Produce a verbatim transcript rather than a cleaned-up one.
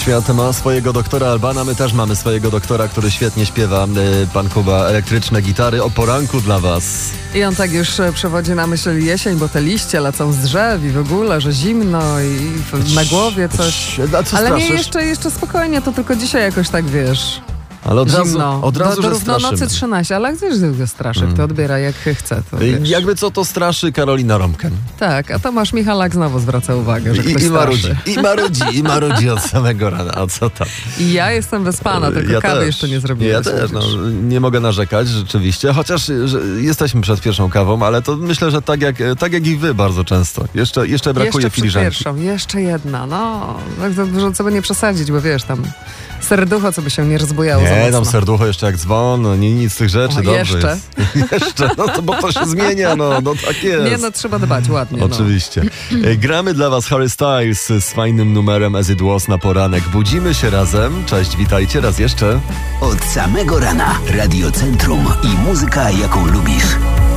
Świat ma swojego doktora Albana, my też mamy swojego doktora, który świetnie śpiewa. Pan Kuba, elektryczne gitary o poranku dla was. I on tak już przewodzi na myśl jesień, bo te liście lecą z drzew i w ogóle, że zimno i na głowie coś. A co Ale straszysz? nie, jeszcze, jeszcze spokojnie, to tylko dzisiaj jakoś tak, wiesz... Ale od razu, zimno. od razu, do, że do równonocy straszymy. trzynaście, ale chcesz go straszek, mm. to odbiera jak chce. To, wiesz. Jakby co, to straszy Karolina Romken. Tak, a Tomasz Michalak znowu zwraca uwagę, że I, ktoś i marudzi, straszy. I marudzi, i marudzi od samego rana, a co tam? I ja jestem wyspana, tylko ja kawy też. jeszcze nie zrobiłem. Ja też, no, nie mogę narzekać rzeczywiście, chociaż że jesteśmy przed pierwszą kawą, ale to myślę, że tak jak, tak jak i wy bardzo często. Jeszcze, jeszcze brakuje jeszcze filiżanki. Pierwszą, jeszcze jedna, no. Tak dużo co by nie przesadzić, bo wiesz, tam serducho, co by się nie rozbujało za Nie, mocno. tam serducho jeszcze jak dzwon, no nie nic z tych rzeczy, O, dobrze jeszcze? jest. Jeszcze, no to bo to się zmienia, no, no tak jest. Nie, no trzeba dbać ładnie. Oczywiście. No. Gramy dla was Harry Styles z fajnym numerem As It Was na poranek. Budzimy się razem. Cześć, witajcie raz jeszcze. Od samego rana Radio Centrum i muzyka, jaką lubisz.